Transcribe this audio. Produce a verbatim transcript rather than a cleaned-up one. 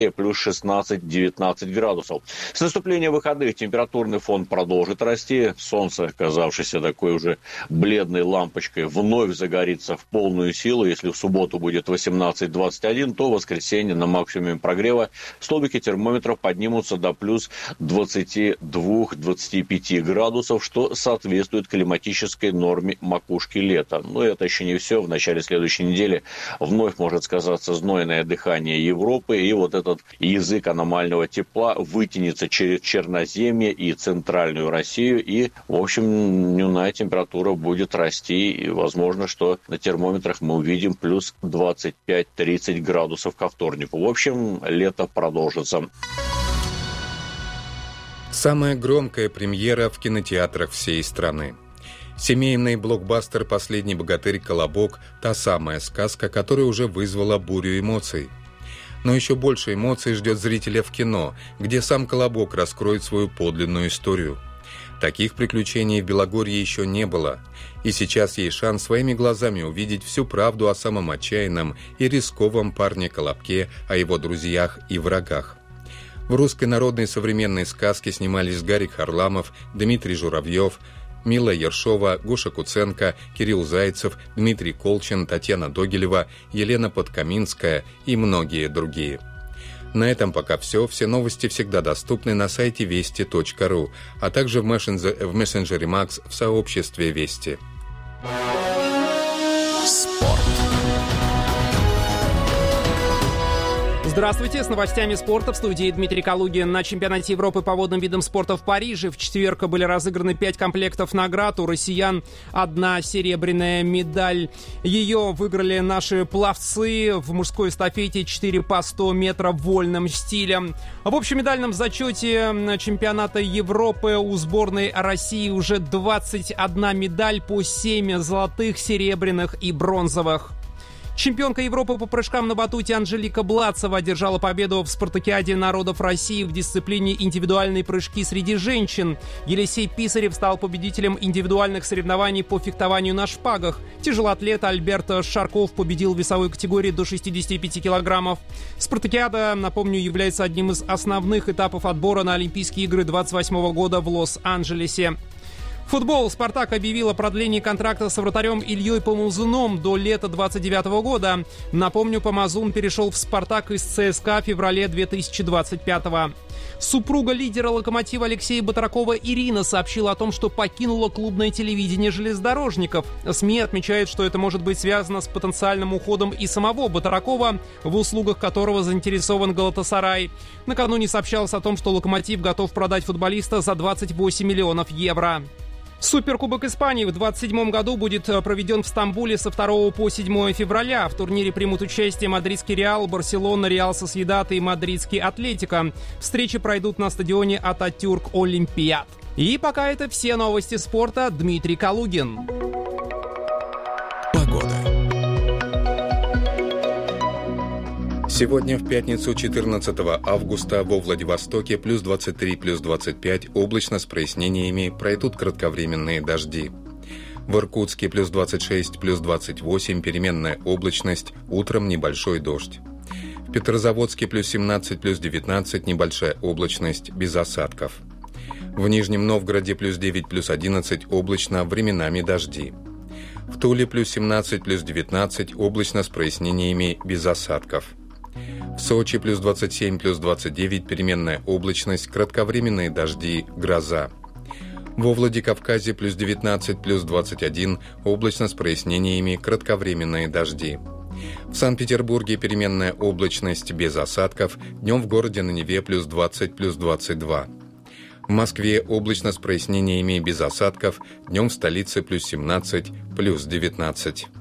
плюс шестнадцать-девятнадцать градусов. С наступлением выходных температурный фон продолжит расти. Солнце, оказавшееся такой уже бледной лампочкой, вновь загорится в полную силу. Если в субботу будет восемнадцать-двадцать один, то в воскресенье на максимуме прогрева столбики термометров поднимутся до плюс двадцати двух — двадцати пяти градусов, что соответствует климатической норме макушки лета. Но это еще не все. В начале следующей недели вновь может сказаться знойное дыхание Европы, и вот этот язык аномального тепла вытянется через Черноземье и центральную Россию, и, в общем, дневная температура будет расти, и возможно, что на термометрах мы увидим плюс двадцать пять — тридцать градусов ко вторнику. В общем, лето продолжится. Самая громкая премьера в кинотеатрах всей страны. Семейный блокбастер «Последний богатырь. Колобок» – та самая сказка, которая уже вызвала бурю эмоций. Но еще больше эмоций ждет зрителя в кино, где сам Колобок раскроет свою подлинную историю. Таких приключений в Белогорье еще не было, и сейчас есть шанс своими глазами увидеть всю правду о самом отчаянном и рисковом парне Колобке, о его друзьях и врагах. В русской народной современной сказке снимались Гарик Харламов, Дмитрий Журавлев, Мила Ершова, Гоша Куценко, Кирилл Зайцев, Дмитрий Колчин, Татьяна Догилева, Елена Подкаминская и многие другие. На этом пока все. Все новости всегда доступны на сайте вести точка ру, а также в, мессенджер, в мессенджере Макс в сообществе Вести. Спорт. Здравствуйте, с новостями спорта в студии Дмитрий Калугин. На чемпионате Европы по водным видам спорта в Париже в четверг были разыграны пять комплектов наград. У россиян одна серебряная медаль. Ее выиграли наши пловцы в мужской эстафете четыре по сто метров вольным стилем. В общемедальном зачете чемпионата Европы у сборной России уже двадцать одна медаль, по семь золотых, серебряных и бронзовых. Чемпионка Европы по прыжкам на батуте Анжелика Блацева одержала победу в спартакиаде народов России в дисциплине индивидуальные прыжки среди женщин. Елисей Писарев стал победителем индивидуальных соревнований по фехтованию на шпагах. Тяжелоатлет Альберт Шарков победил в весовой категории до шестидесяти пяти килограммов. Спартакиада, напомню, является одним из основных этапов отбора на Олимпийские игры двадцать восьмого года в Лос-Анджелесе. Футбол. «Спартак» объявил о продлении контракта с вратарем Ильей Помазуном до лета двадцать девятого года. Напомню, Помазун перешел в «Спартак» из ЦСКА в феврале две тысячи двадцать пятого. Супруга лидера «Локомотива» Алексея Батракова Ирина сообщила о том, что покинула клубное телевидение железнодорожников. СМИ отмечают, что это может быть связано с потенциальным уходом и самого Батракова, в услугах которого заинтересован Галатасарай. Накануне сообщалось о том, что «Локомотив» готов продать футболиста за двадцать восемь миллионов евро. Суперкубок Испании в двадцать седьмом году будет проведен в Стамбуле со второго по седьмое февраля. В турнире примут участие мадридский Реал, Барселона, Реал Сосьедад и мадридский Атлетико. Встречи пройдут на стадионе Ататюрк Олимпиад. И пока это все новости спорта. Дмитрий Калугин. Погода. Сегодня в пятницу четырнадцатого августа во Владивостоке плюс двадцать три, плюс двадцать пять, облачно с прояснениями, пройдут кратковременные дожди. В Иркутске плюс двадцать шесть, плюс двадцать восемь, переменная облачность, утром небольшой дождь. В Петрозаводске плюс семнадцать, плюс девятнадцать, небольшая облачность, без осадков. В Нижнем Новгороде плюс девять, плюс одиннадцать, облачно, временами дожди. В Туле плюс семнадцать, плюс девятнадцать, облачно с прояснениями, без осадков. В Сочи плюс двадцать семь, плюс двадцать девять, переменная облачность, кратковременные дожди, гроза. Во Владикавказе плюс девятнадцать, плюс двадцать один, облачно с прояснениями, кратковременные дожди. В Санкт-Петербурге переменная облачность, без осадков, днем в городе на Неве плюс двадцать, плюс двадцать два. В Москве облачно с прояснениями, без осадков, днем в столице плюс семнадцать, плюс девятнадцать.